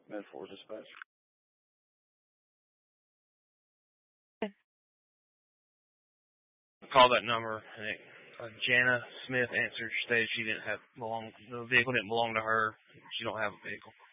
Med-4 dispatch. Call that number, and Jana Smith answered, stated the vehicle didn't belong to her. She don't have a vehicle.